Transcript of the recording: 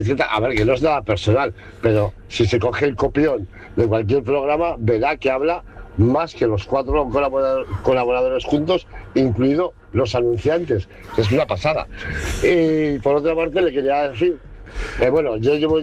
A ver, que no es nada personal, pero si se coge el copión de cualquier programa, verá que habla más que los 4 colaboradores juntos, incluido los anunciantes. Es una pasada. Y por otra parte, le quería decir, bueno, yo llevo